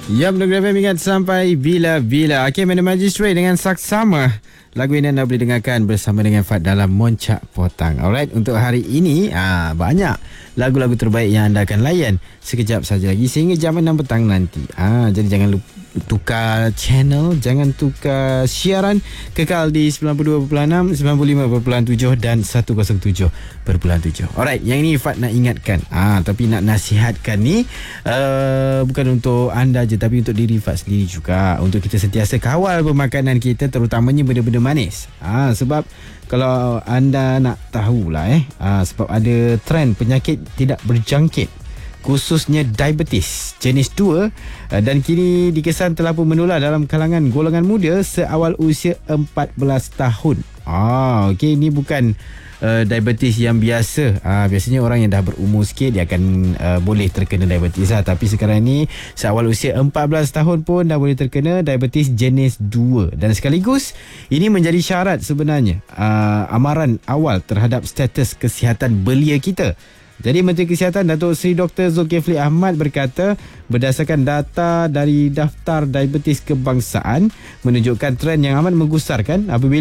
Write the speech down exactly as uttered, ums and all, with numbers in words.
Ya, Negeri F M ingat sampai bila-bila. Hakim and the Magistrate dengan Saksama. Lagu ini anda boleh dengarkan bersama dengan Fad dalam Moncak Potang. Alright, untuk hari ini ah, banyak lagu-lagu terbaik yang anda akan layan sekejap saja lagi sehingga jam enam petang nanti. Ah, jadi jangan lupa tukar channel, jangan tukar siaran, kekal di sembilan puluh dua perpuluhan enam, sembilan puluh lima perpuluhan tujuh dan seratus tujuh perpuluhan tujuh. Alright, yang ini Fad nak ingatkan, ah, tapi nak nasihatkan ni uh, bukan untuk anda je, tapi untuk diri Fad sendiri juga, untuk kita sentiasa kawal pemakanan kita, terutamanya benda-benda manis. Ah, sebab kalau anda nak tahulah eh, ah, sebab ada trend penyakit tidak berjangkit, khususnya diabetes jenis dua, dan kini dikesan telah pun menular dalam kalangan golongan muda seawal usia empat belas tahun. Ah, okey, ini bukan uh, diabetes yang biasa. Ah, biasanya orang yang dah berumur sikit dia akan uh, boleh terkena diabetes lah. Tapi sekarang ni seawal usia empat belas tahun pun dah boleh terkena diabetes jenis dua, dan sekaligus ini menjadi syarat sebenarnya uh, amaran awal terhadap status kesihatan belia kita. Jadi Menteri Kesihatan Datuk Seri Doktor Zulkifli Ahmad berkata, berdasarkan data dari Daftar Diabetes Kebangsaan menunjukkan trend yang amat menggusarkan apabila